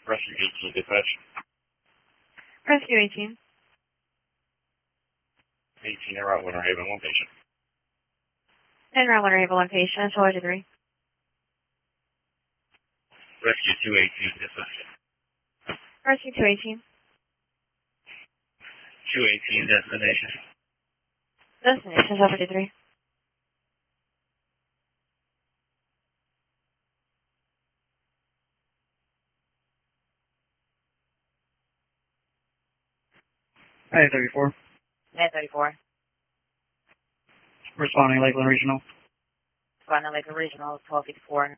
Rescue 18 dispatch. Rescue 18. 18 en route, Winter Haven, one patient. En route, Winter Haven, one patient. Charge 3. Rescue 218 dispatch. Rescue 218. 218 destination. Destination, Charge 3. Hey, 34. Hey, 34. Responding Lakeland Regional. Responding Lakeland Regional, 1254.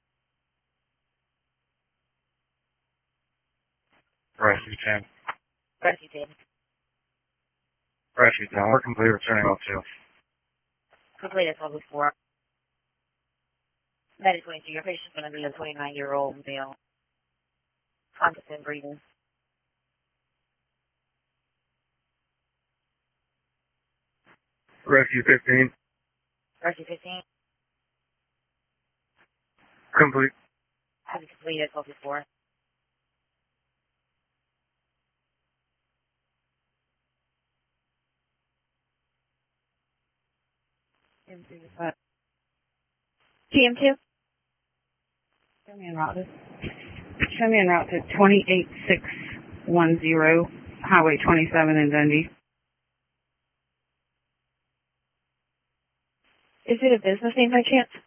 Rescue 10. Rescue 10. Rescue 10, we're complete, returning up to. Completed 1254. That is 22. Your patient's going to be a 29-year-old male. Constant breathing. Rescue 15. Rescue 15. Complete. Have you completed 1254? TM2. Show me en route to 28610, Highway 27 in Dundee. Is it a business name by chance?